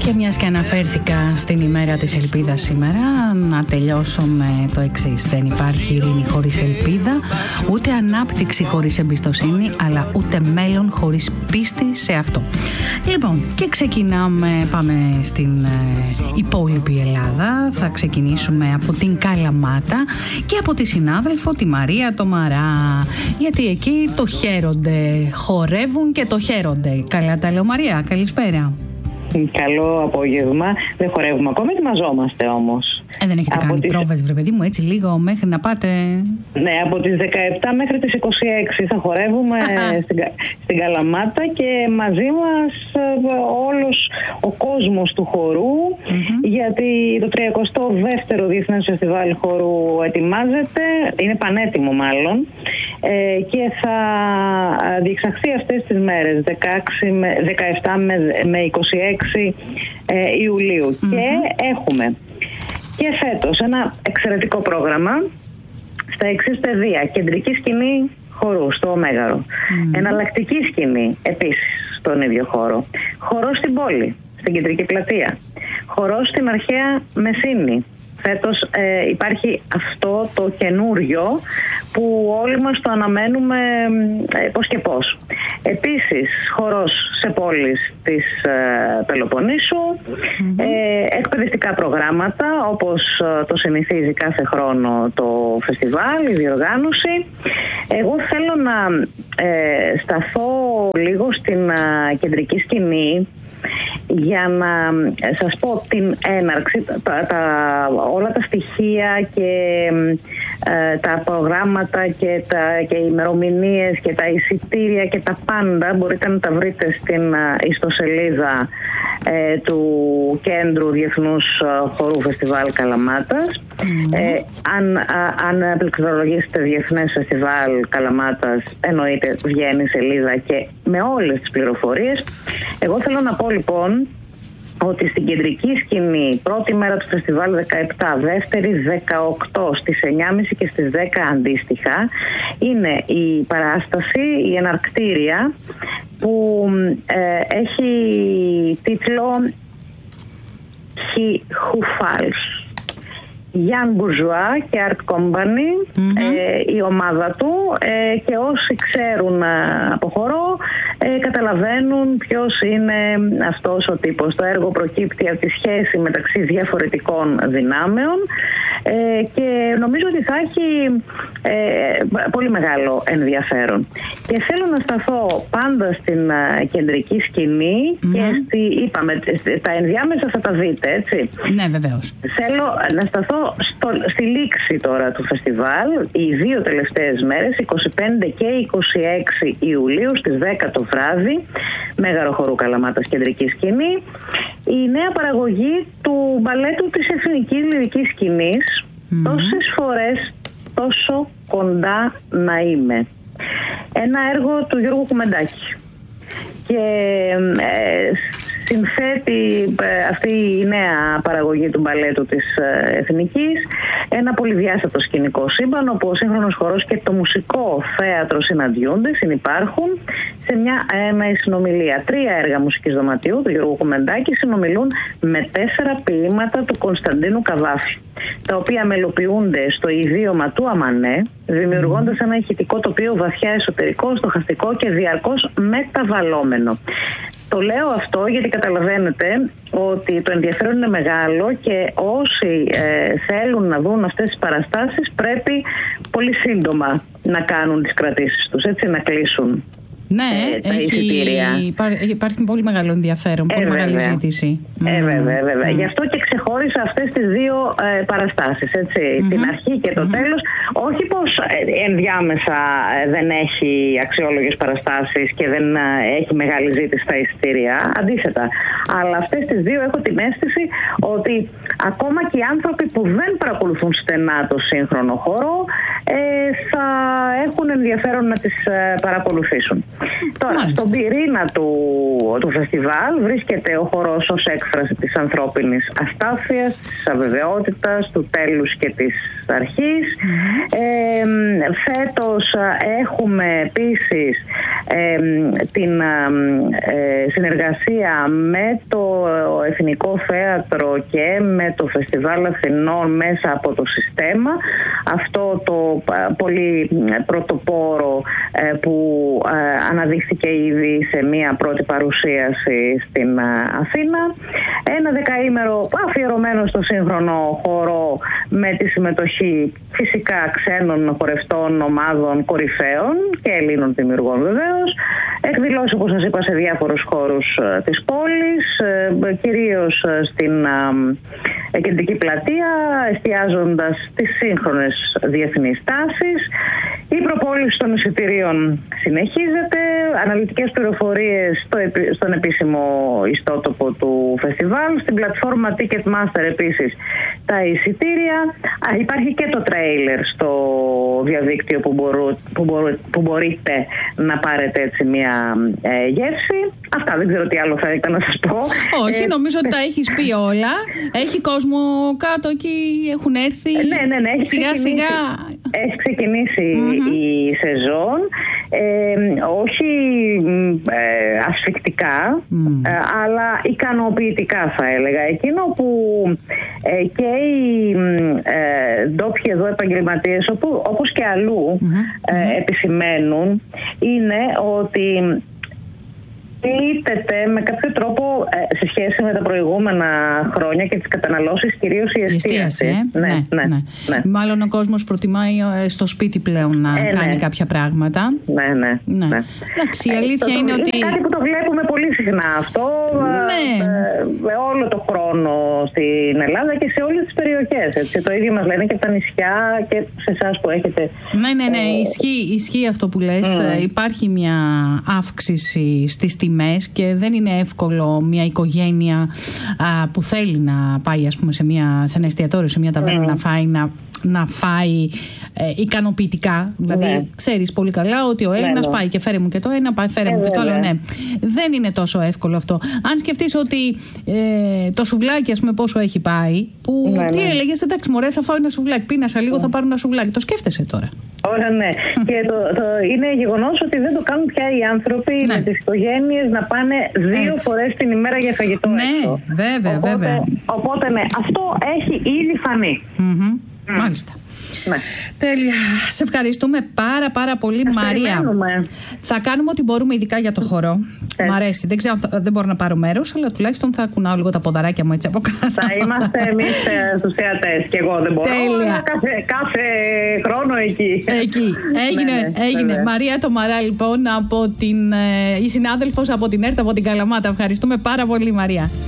Και μιας και αναφέρθηκα στην ημέρα της ελπίδας σήμερα, να τελειώσω με το εξής. Δεν υπάρχει ειρήνη χωρίς ελπίδα, ούτε ανάπτυξη χωρίς εμπιστοσύνη, αλλά ούτε μέλλον χωρίς πίστη σε αυτό. Λοιπόν, και ξεκινάμε, πάμε στην υπόλοιπη Ελλάδα. Θα ξεκινήσουμε από την Καλαμάτα και από τη συνάδελφο τη Μαρία το Μαρά, γιατί εκεί το χαίρονται, χορεύουν και το χαίρονται. Καλά τα λέω, Μαρία, καλησπέρα. Καλό απόγευμα. Δεν χορεύουμε ακόμη, ετοιμαζόμαστε όμως. Δεν έχετε κάνει πρόβες, βρε παιδί μου, έτσι λίγο μέχρι να πάτε? Ναι, από τις 17 μέχρι τις 26 θα χορεύουμε στην Καλαμάτα και μαζί μας όλος ο κόσμος του χορού, γιατί το 32ο Διεθνές Φεστιβάλ Χορού ετοιμάζεται, είναι πανέτοιμο μάλλον, και θα διεξαχθεί αυτές τις μέρες 17 με 26 Ιουλίου και έχουμε και φέτος ένα εξαιρετικό πρόγραμμα στα εξής πεδία: κεντρική σκηνή χορού στο Μέγαρο, εναλλακτική σκηνή επίσης στον ίδιο χώρο, χορό στην πόλη, στην κεντρική πλατεία, χορό στην αρχαία Μεσίνη. Φέτος υπάρχει αυτό το καινούριο που όλοι μας το αναμένουμε πώς και πώς. Επίσης, χορός σε πόλεις της Πελοποννήσου, εκπαιδευτικά προγράμματα όπως το συνηθίζει κάθε χρόνο το φεστιβάλ, η διοργάνωση. Εγώ θέλω να σταθώ λίγο στην κεντρική σκηνή για να σας πω την έναρξη, όλα τα στοιχεία και τα προγράμματα και οι ημερομηνίες και τα εισιτήρια και τα πάντα μπορείτε να τα βρείτε στην ιστοσελίδα του Κέντρου Διεθνούς Χορού Φεστιβάλ Καλαμάτας. Αν πληκτρολογήσετε Διεθνές Φεστιβάλ Καλαμάτας, εννοείται βγαίνει η σελίδα και με όλες τις πληροφορίες. Εγώ θέλω να πω λοιπόν ότι στην κεντρική σκηνή, πρώτη μέρα του φεστιβάλ 17, δεύτερη 18, στις 9.30 και στις 10 αντίστοιχα, είναι η παράσταση, η εναρκτήρια, που έχει τίτλο He Who Falls. Γιάν Μπουρζουά και Art Company, η ομάδα του, και όσοι ξέρουν από χορό καταλαβαίνουν ποιος είναι αυτός ο τύπος. Το έργο προκύπτει από τη σχέση μεταξύ διαφορετικών δυνάμεων και νομίζω ότι θα έχει πολύ μεγάλο ενδιαφέρον. Και θέλω να σταθώ πάντα στην κεντρική σκηνή και είπαμε, τα ενδιάμεσα θα τα δείτε, έτσι. Ναι, βεβαίως. Θέλω να σταθώ στη λήξη τώρα του φεστιβάλ, οι δύο τελευταίες μέρες, 25 και 26 Ιουλίου στις 10 το βράδυ, Μέγαρο Χορού Καλαμάτας, κεντρική σκηνή, η νέα παραγωγή του μπαλέτου της Εθνικής Λυρικής Σκηνής, τόσες φορές τόσο κοντά να είμαι. Ένα έργο του Γιώργου Κουμεντάκη. Και συνθέτει αυτή η νέα παραγωγή του μπαλέτου της Εθνικής ένα πολυδιάστατο σκηνικό σύμπαν, όπου ο σύγχρονος χορός και το μουσικό θέατρο συναντιούνται, συνυπάρχουν σε μια έμεη συνομιλία. 3 έργα μουσικής δωματίου του Γιώργου Κουμεντάκη συνομιλούν με 4 ποίηματα του Κωνσταντίνου Καβάφη, τα οποία μελοποιούνται στο ιδίωμα του Αμανέ, δημιουργώντας ένα ηχητικό τοπίο βαθιά εσωτερικό, στοχαστικό και διαρκώς μεταβαλλόμενο. Το λέω αυτό γιατί καταλαβαίνετε ότι το ενδιαφέρον είναι μεγάλο και όσοι θέλουν να δουν αυτές τις παραστάσεις πρέπει πολύ σύντομα να κάνουν τις κρατήσεις τους, έτσι, να κλείσουν. Ναι, υπάρχει πολύ μεγάλο ενδιαφέρον, πολύ μεγάλη ζήτηση. Βέβαια. Γι' αυτό και ξεχώρισα αυτές τις δύο παραστάσεις, έτσι, την αρχή και το τέλος. Όχι πως ενδιάμεσα δεν έχει αξιόλογες παραστάσεις και δεν έχει μεγάλη ζήτηση στα εισιτήρια, αντίθετα. Αλλά αυτές τις δύο έχω την αίσθηση ότι ακόμα και οι άνθρωποι που δεν παρακολουθούν στενά το σύγχρονο χώρο θα έχουν ενδιαφέρον να τις παρακολουθήσουν. Τώρα, στον πυρήνα του φεστιβάλ βρίσκεται ο χορός ως έκφραση της ανθρώπινης αστάθειας, της αβεβαιότητας, του τέλους και της αρχής. Φέτος έχουμε επίσης την συνεργασία με το Εθνικό Θέατρο και με το Φεστιβάλ Αθηνών μέσα από το Συστέμα. Αυτό το πολύ πρωτοπόρο που αναδείχθηκε ήδη σε μία πρώτη παρουσίαση στην Αθήνα. Ένα δεκαήμερο αφιερωμένο στο σύγχρονο χορό με τη συμμετοχή φυσικά ξένων χορευτών, ομάδων κορυφαίων και Ελλήνων δημιουργών βεβαίως. Εκδηλώσεις, όπως σας είπα, σε διάφορους χώρους της πόλης, κυρίως στην κεντρική πλατεία, εστιάζοντας τις σύγχρονες διεθνείς τάσεις. Η προπόληση των εισιτηρίων συνεχίζεται. Αναλυτικές πληροφορίες στον επίσημο ιστότοπο του φεστιβάλ. Στην πλατφόρμα Ticketmaster επίσης τα εισιτήρια. Υπάρχει και το τρέιλερ στο διαδίκτυο που μπορείτε να πάρετε έτσι μια γεύση. Αυτά, δεν ξέρω τι άλλο θα ήταν να σας πω. Όχι, νομίζω ότι τα έχεις πει όλα. Έχει κόσμο κάτω εκεί, έχουν έρθει. Ναι, σιγά-σιγά. Έχει ξεκινήσει η σεζόν. Όχι ασφικτικά, αλλά ικανοποιητικά θα έλεγα. Εκείνο που και οι ντόπιοι εδώ επαγγελματίες, όπως και αλλού επισημαίνουν, είναι ότι πλήττεται με κάποιο τρόπο σε σχέση με τα προηγούμενα χρόνια και τις καταναλώσεις, κυρίως η εστίαση. Ναι. Μάλλον ο κόσμος προτιμάει στο σπίτι πλέον να κάνει κάποια πράγματα. Ναι. Εντάξει, η αλήθεια είναι ότι... Είναι κάτι που το βλέπουμε πολύ συχνά αυτό, με όλο το χρόνο στην Ελλάδα και σε όλες τις περιοχές. Έτσι. Το ίδιο μας λένε και από τα νησιά και σε εσάς που έχετε... Ναι, ισχύει αυτό που λες. Υπάρχει μια αύξηση στις τιμές και δεν είναι εύκολο μια οικογένεια που θέλει να πάει, ας πούμε, σε ένα εστιατόριο, σε μια ταβέρνα να φάει ικανοποιητικά. Δηλαδή, ξέρεις πολύ καλά ότι ο Έλληνας πάει και φέρε μου και το ένα, φέρε μου και το άλλο. Ναι. Δεν είναι τόσο εύκολο αυτό. Αν σκεφτείς ότι το σουβλάκι, ας πούμε, πόσο έχει πάει, που τι έλεγες, εντάξει, μωρέ, θα φάω ένα σουβλάκι, πίνασα λίγο, θα πάρω ένα σουβλάκι. Το σκέφτεσαι τώρα. Ωραία, ναι. Και είναι γεγονός ότι δεν το κάνουν πια οι άνθρωποι με τις οικογένειες να πάνε 2 φορές την ημέρα για φαγητό. Ναι, βέβαια. Οπότε, ναι, αυτό έχει ήδη φανεί. Μάλιστα. Ναι. Τέλεια. Σε ευχαριστούμε πάρα πολύ, Μαρία. Θα κάνουμε ό,τι μπορούμε, ειδικά για το χορό. Μ' αρέσει. Δεν ξέρω, δεν μπορώ να πάρω μέρος, αλλά τουλάχιστον θα κουνάω λίγο τα ποδαράκια μου έτσι από κάτω. Θα είμαστε εμείς στους θεατές. Και εγώ δεν μπορώ. Τέλεια. Κάθε χρόνο εκεί. Έγινε. Ναι. Μαρία Τομαρά, λοιπόν, η συνάδελφος από την ΕΡΤ, από την Καλαμάτα. Ευχαριστούμε πάρα πολύ, Μαρία.